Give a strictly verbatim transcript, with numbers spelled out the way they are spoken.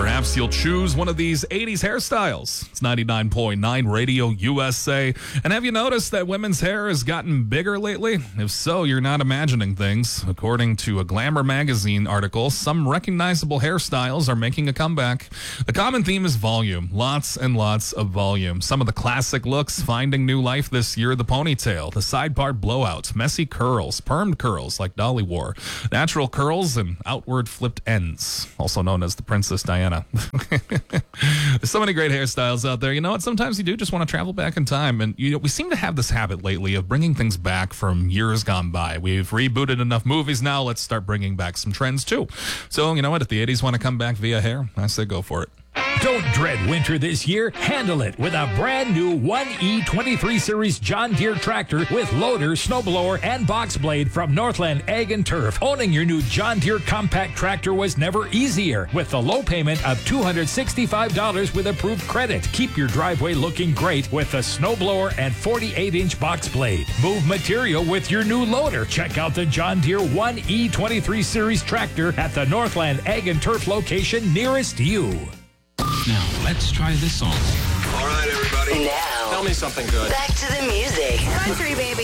Perhaps you'll choose one of these eighties hairstyles. It's ninety-nine point nine Radio U S A. And have you noticed that women's hair has gotten bigger lately? If so, you're not imagining things. According to a Glamour magazine article, some recognizable hairstyles are making a comeback. The common theme is volume. Lots and lots of volume. Some of the classic looks finding new life this year: the ponytail, the side part blowout, messy curls, permed curls like Dolly wore, natural curls, and outward flipped ends, also known as the Princess Diana. There's so many great hairstyles out there. You know what? Sometimes you do just want to travel back in time. And you know, we seem to have this habit lately of bringing things back from years gone by. We've rebooted enough movies now. Let's start bringing back some trends too. So, you know what? If the eighties want to come back via hair, I say go for it. Don't dread winter this year. Handle it with a brand new one E twenty-three Series John Deere tractor with loader, snowblower, and box blade from Northland Ag and Turf. Owning your new John Deere compact tractor was never easier with the low payment of two hundred sixty-five dollars with approved credit. Keep your driveway looking great with the snowblower and forty-eight inch box blade. Move material with your new loader. Check out the John Deere one E twenty-three Series tractor at the Northland Ag and Turf location nearest you. Now, let's try this song. All right, everybody. Now, Tell me something good. back to the music. Country, baby.